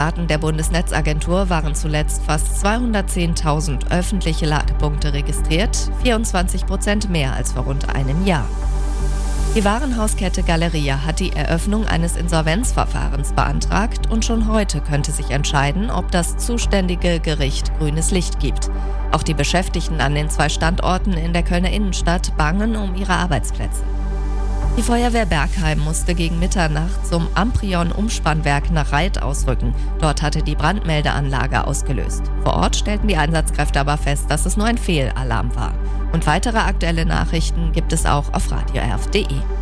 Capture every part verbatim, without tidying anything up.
Daten der Bundesnetzagentur waren zuletzt fast zweihundertzehntausend öffentliche Ladepunkte registriert, vierundzwanzig Prozent mehr als vor rund einem Jahr. Die Warenhauskette Galeria hat die Eröffnung eines Insolvenzverfahrens beantragt und schon heute könnte sich entscheiden, ob das zuständige Gericht grünes Licht gibt. Auch die Beschäftigten an den zwei Standorten in der Kölner Innenstadt bangen um ihre Arbeitsplätze. Die Feuerwehr Bergheim musste gegen Mitternacht zum Amprion-Umspannwerk nach Reit ausrücken. Dort hatte die Brandmeldeanlage ausgelöst. Vor Ort stellten die Einsatzkräfte aber fest, dass es nur ein Fehlalarm war. Und weitere aktuelle Nachrichten gibt es auch auf radio r f punkt d e.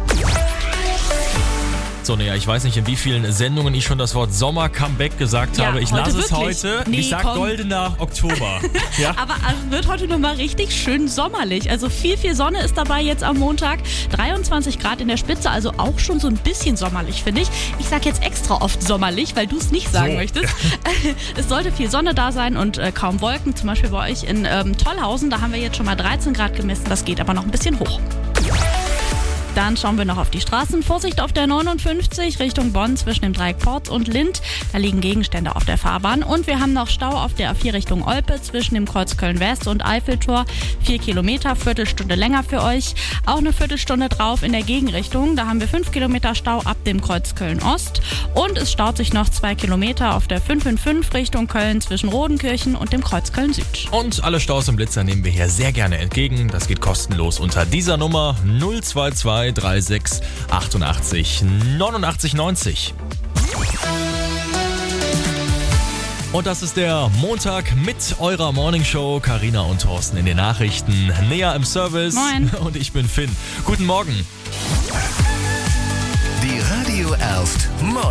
So, naja, ich weiß nicht, in wie vielen Sendungen ich schon das Wort Sommer-Comeback gesagt Ja, habe. Ich heute lasse es wirklich. heute. Nee, ich sag komm. goldener Oktober. Ja? Aber es wird heute nochmal richtig schön sommerlich. Also viel, viel Sonne ist dabei jetzt am Montag. dreiundzwanzig Grad in der Spitze, also auch schon so ein bisschen sommerlich, finde ich. Ich sage jetzt extra oft sommerlich, weil du es nicht sagen So. möchtest. Es sollte viel Sonne da sein und äh, kaum Wolken. Zum Beispiel bei euch in ähm, Tollhausen, da haben wir jetzt schon mal dreizehn Grad gemessen. Das geht aber noch ein bisschen hoch. Dann schauen wir noch auf die Straßen. Vorsicht auf der neunundfünfzig Richtung Bonn zwischen dem Dreieck Porz und Lind. Da liegen Gegenstände auf der Fahrbahn. Und wir haben noch Stau auf der A vier Richtung Olpe zwischen dem Kreuz Köln-West und Eiffeltor. Vier Kilometer, Viertelstunde länger für euch. Auch eine Viertelstunde drauf in der Gegenrichtung. Da haben wir fünf Kilometer Stau ab dem Kreuz Köln-Ost. Und es staut sich noch zwei Kilometer auf der fünf fünf fünf Richtung Köln zwischen Rodenkirchen und dem Kreuz Köln-Süd. Und alle Staus und Blitzer nehmen wir hier sehr gerne entgegen. Das geht kostenlos unter dieser Nummer null zwei zwei drei sechs achtundachtzig neunundachtzig neunzig. Und das ist der Montag mit eurer Morningshow. Carina und Thorsten in den Nachrichten. Näher im Service. Moin. Und ich bin Finn. Guten Morgen. Die Radio Elft